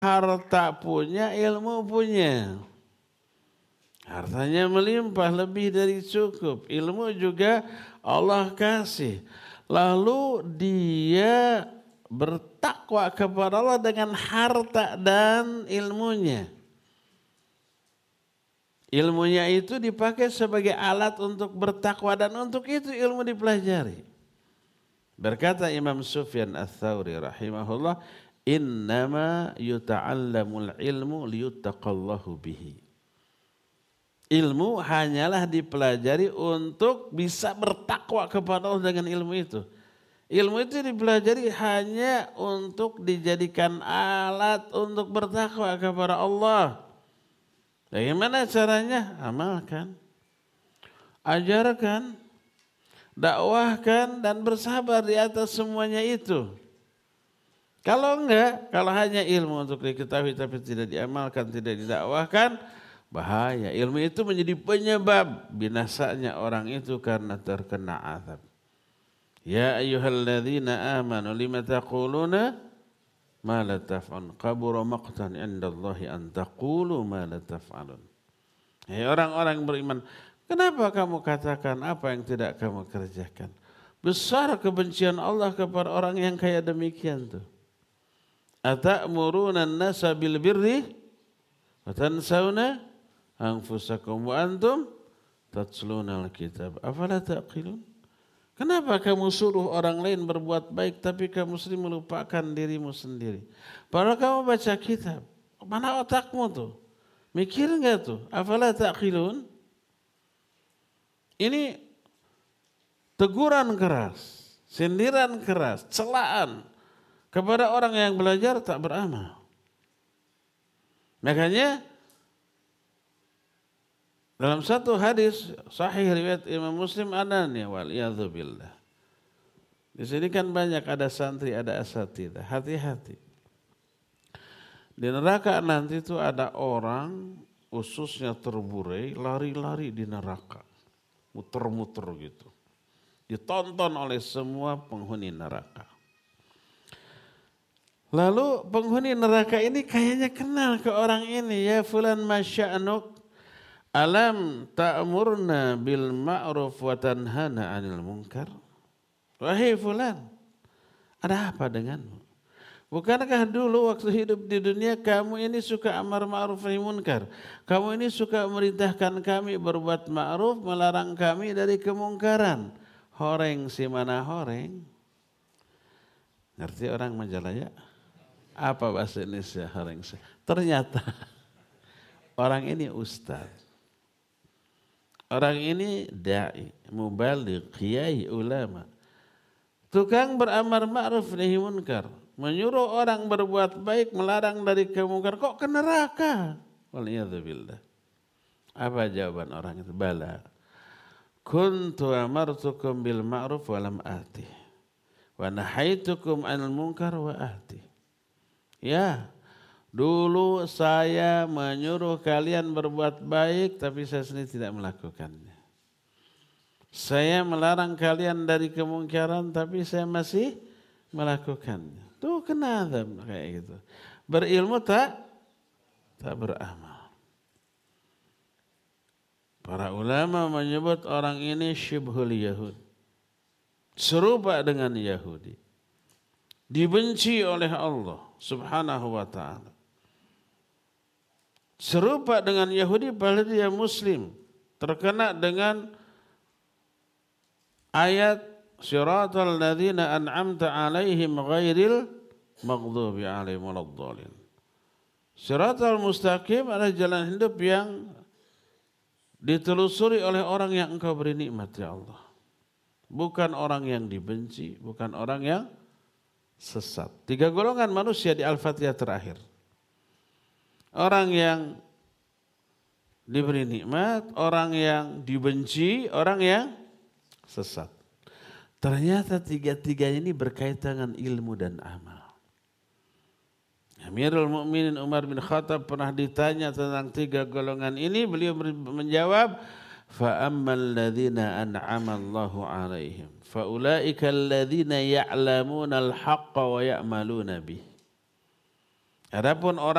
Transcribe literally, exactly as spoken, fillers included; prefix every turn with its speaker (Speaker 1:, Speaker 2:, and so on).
Speaker 1: harta punya, ilmu punya. Hartanya melimpah lebih dari cukup. Ilmu juga Allah kasih. Lalu dia bertakwa kepada Allah dengan harta dan ilmunya. Ilmunya itu dipakai sebagai alat untuk bertakwa dan untuk itu ilmu dipelajari. Berkata Imam Sufyan Ats-Tsauri rahimahullah, "Innama yuta'allamul ilmu liyuttaqallahu bihi." Ilmu hanyalah dipelajari untuk bisa bertakwa kepada Allah dengan ilmu itu. Ilmu itu dipelajari hanya untuk dijadikan alat untuk bertakwa kepada Allah. Bagaimana caranya? Amalkan, ajarkan, dakwahkan dan bersabar di atas semuanya itu. Kalau enggak, kalau hanya ilmu untuk diketahui tapi tidak diamalkan, tidak didakwahkan, bahaya. Ilmu itu menjadi penyebab binasanya orang itu karena terkena azab. Ya ayyuhalladzina amanu lima taquluna ma la taf'alun kabura maqtan 'indallahi an taqulu ma la taf'alun. Hai orang-orang beriman, kenapa kamu katakan apa yang tidak kamu kerjakan? Besar kebencian Allah kepada orang yang kayak demikian tuh. Atamuruna an-nasa bil birri wa tansawna anfusakum wa antum tatluna al-kitab afala taqilun. Kenapa kamu suruh orang lain berbuat baik tapi kamu sendiri melupakan dirimu sendiri? Padahal kamu baca kitab. Mana otakmu tuh? Mikir enggak tuh? Afala taqilun? Ini teguran keras, sindiran keras, celaan kepada orang yang belajar tak beramal. Makanya dalam satu hadis sahih riwayat Imam Muslim ananya waliyadzubillah. Di sini kan banyak ada santri, ada asatidzah. Hati-hati. Di neraka nanti itu ada orang ususnya terburai, lari-lari di neraka. Muter-muter gitu. Ditonton oleh semua penghuni neraka. Lalu penghuni neraka ini kayaknya kenal ke orang ini. Ya fulan masya'nuk. Alam ta'murna bil ma'ruf wa tanhana 'anil munkar? Wahai fulan, ada apa denganmu? Bukankah dulu waktu hidup di dunia kamu ini suka amar ma'ruf nahi munkar? Kamu ini suka merintahkan kami berbuat ma'ruf, melarang kami dari kemungkaran. Horeng si mana horeng? Ngerti orang Majalaya? Apa bahasa Indonesia horeng? Ternyata orang ini ustaz. Orang ini da'i, mubaligh, qiyai, ulama. Tukang beramar ma'ruf nahi munkar, menyuruh orang berbuat baik, melarang dari kemungkaran. Kok ke neraka? Waliyadzubillah. Apa jawaban orang itu? Bala. Kuntu amartukum bil ma'ruf wa lam ati. Wa nahaitukum 'anil munkar wa ati. Ya. Dulu saya menyuruh kalian berbuat baik tapi saya sendiri tidak melakukannya. Saya melarang kalian dari kemungkaran tapi saya masih melakukannya. Tuh kena azab kayak gitu. Berilmu tak tak beramal. Para ulama menyebut orang ini syibhul Yahud. Serupa dengan Yahudi. Dibenci oleh Allah Subhanahu wa ta'ala. Serupa dengan Yahudi padahal dia Muslim. Terkena dengan ayat Siratal ladzina an'amta 'alaihim ghairil maghdubi 'alaihim waladdallin. Siratal mustaqim adalah jalan hidup yang ditelusuri oleh orang yang engkau beri nikmat ya Allah. Bukan orang yang dibenci, bukan orang yang sesat. Tiga golongan manusia di Al-Fatihah terakhir. Orang yang diberi nikmat, orang yang dibenci, orang yang sesat. Ternyata tiga-tiganya ini berkaitan dengan ilmu dan amal. Amirul Mukminin Umar bin Khattab pernah ditanya tentang tiga golongan ini, beliau menjawab, fa ammal ladzina an'ama Allahu 'alaihim fa ulaika alladzina ya'lamuna al-haqqa wa ya'maluna bih. Adapun orang